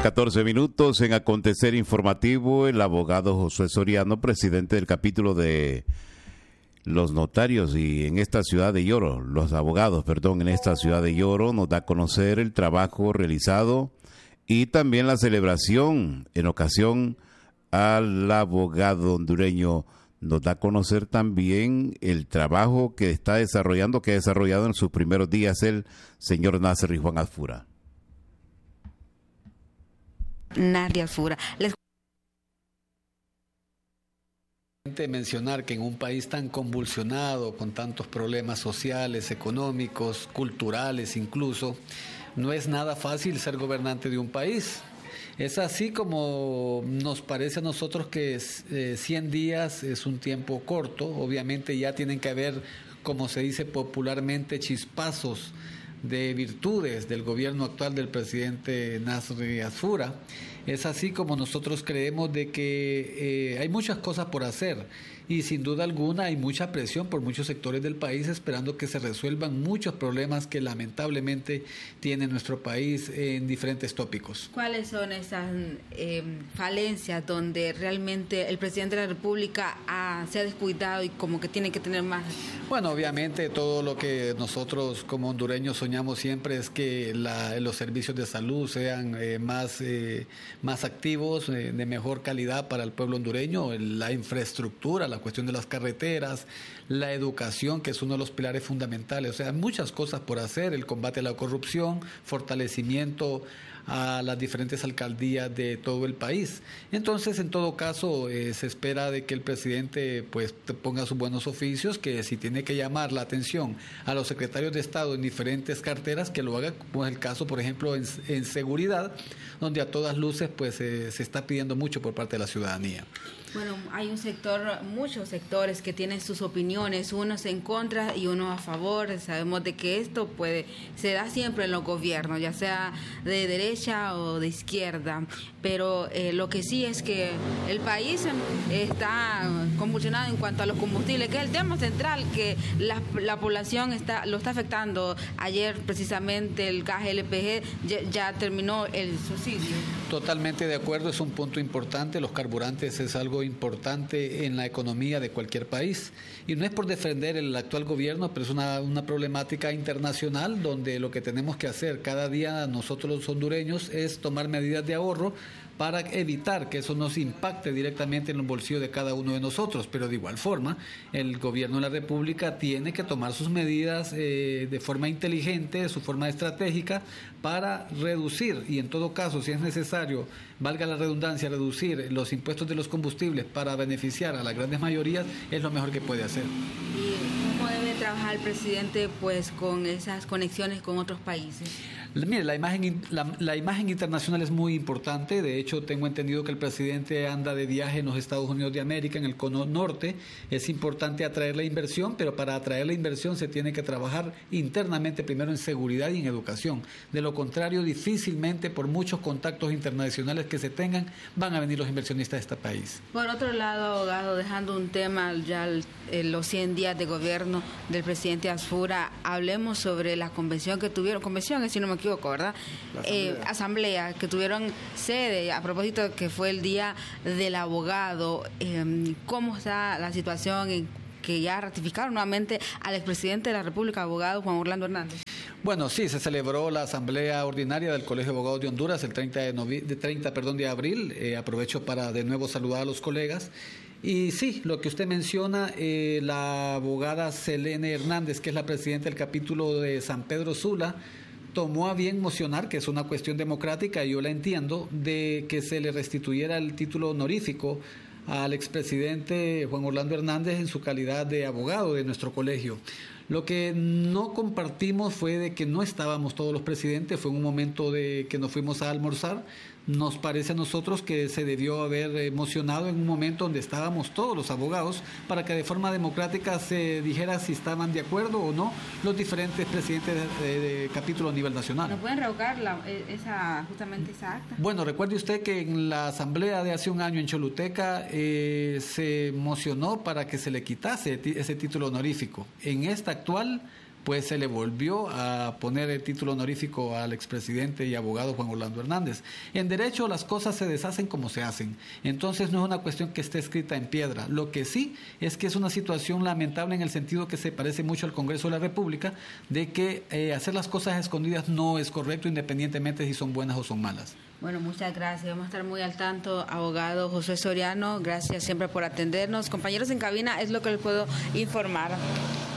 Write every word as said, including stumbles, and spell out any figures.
catorce minutos en Acontecer Informativo. El abogado Josué Soriano, presidente del capítulo de los notarios y en esta ciudad de Yoro, los abogados, perdón, en esta ciudad de Yoro, nos da a conocer el trabajo realizado y también la celebración en ocasión al abogado hondureño. Nos da a conocer también el trabajo que está desarrollando, que ha desarrollado en sus primeros días el señor Nasser y Juan Azfura. Nadia Azfura. Les... mencionar que en un país tan convulsionado, con tantos problemas sociales, económicos, culturales incluso, no es nada fácil ser gobernante de un país. Es así como nos parece a nosotros que eh, cien días es un tiempo corto. Obviamente ya tienen que haber, como se dice popularmente, chispazos de virtudes del gobierno actual del presidente Nasser Azfura. Es así como nosotros creemos de que eh, hay muchas cosas por hacer y sin duda alguna hay mucha presión por muchos sectores del país esperando que se resuelvan muchos problemas que lamentablemente tiene nuestro país en diferentes tópicos. ¿Cuáles son esas eh, falencias donde realmente el presidente de la República ha, se ha descuidado y como que tiene que tener más? Bueno, obviamente todo lo que nosotros como hondureños soñamos siempre es que la, los servicios de salud sean eh, más, eh, más activos, eh, de mejor calidad para el pueblo hondureño, la infraestructura, la cuestión de las carreteras, la educación, que es uno de los pilares fundamentales. O sea, hay muchas cosas por hacer, el combate a la corrupción, fortalecimiento a las diferentes alcaldías de todo el país. Entonces, en todo caso, eh, se espera de que el presidente pues ponga sus buenos oficios, que si tiene que llamar la atención a los secretarios de Estado en diferentes carteras, que lo haga, como es el caso, por ejemplo, en, en seguridad, donde a todas luces pues eh, se está pidiendo mucho por parte de la ciudadanía. Bueno, hay un sector, muchos sectores que tienen sus opiniones, unos en contra y unos a favor. Sabemos de que esto puede, se da siempre en los gobiernos, ya sea de derecha o de izquierda, pero eh, lo que sí es que el país está convulsionado en cuanto a los combustibles, que es el tema central que la, la población está lo está afectando. Ayer precisamente el gas L P G ya, ya terminó el subsidio. Totalmente de acuerdo, es un punto importante. Los carburantes es algo importante en la economía de cualquier país y no es por defender el actual gobierno, pero es una, una problemática internacional donde lo que tenemos que hacer cada día nosotros los hondureños es tomar medidas de ahorro para evitar que eso nos impacte directamente en el bolsillo de cada uno de nosotros, pero de igual forma el gobierno de la República tiene que tomar sus medidas eh, de forma inteligente, de su forma estratégica, para reducir, y en todo caso, si es necesario, valga la redundancia, reducir los impuestos de los combustibles para beneficiar a las grandes mayorías, es lo mejor que puede hacer. ¿Y cómo debe trabajar el presidente pues con esas conexiones con otros países? Mire, la imagen, la, la imagen internacional es muy importante. De hecho, tengo entendido que el presidente anda de viaje en los Estados Unidos de América, en el cono norte. Es importante atraer la inversión, pero para atraer la inversión se tiene que trabajar internamente primero en seguridad y en educación. De lo contrario, difícilmente, por muchos contactos internacionales que se tengan, van a venir los inversionistas de este país. Por otro lado, abogado, dejando un tema, ya el, el, los cien días de gobierno del presidente Azfura, hablemos sobre la convención que tuvieron, convención, si no me equivoco, ¿verdad? Asamblea. Eh, asamblea, que tuvieron sede, a propósito de que fue el Día del Abogado. Eh, ¿Cómo está la situación en que ya ratificaron nuevamente al expresidente de la República, abogado Juan Orlando Hernández? Bueno, sí, se celebró la asamblea ordinaria del Colegio de Abogados de Honduras el treinta de, novi- de, treinta, perdón, de abril. Eh, aprovecho para de nuevo saludar a los colegas. Y sí, lo que usted menciona, eh, la abogada Selene Hernández, que es la presidenta del capítulo de San Pedro Sula, tomó a bien mocionar, que es una cuestión democrática, y yo la entiendo, de que se le restituyera el título honorífico al expresidente Juan Orlando Hernández en su calidad de abogado de nuestro colegio. Lo que no compartimos fue de que no estábamos todos los presidentes, fue en un momento de que nos fuimos a almorzar. Nos parece a nosotros que se debió haber emocionado en un momento donde estábamos todos los abogados para que de forma democrática se dijera si estaban de acuerdo o no los diferentes presidentes de, de capítulo a nivel nacional. ¿No pueden revocar la, esa, justamente esa acta? Bueno, recuerde usted que en la asamblea de hace un año en Choluteca eh, se mocionó para que se le quitase ese título honorífico. En esta actual pues se le volvió a poner el título honorífico al expresidente y abogado Juan Orlando Hernández. En derecho las cosas se deshacen como se hacen, entonces no es una cuestión que esté escrita en piedra. Lo que sí es que es una situación lamentable en el sentido que se parece mucho al Congreso de la República, de que eh, hacer las cosas escondidas no es correcto, independientemente si son buenas o son malas. Bueno, muchas gracias. Vamos a estar muy al tanto, abogado José Soriano. Gracias siempre por atendernos. Compañeros en cabina, es lo que les puedo informar.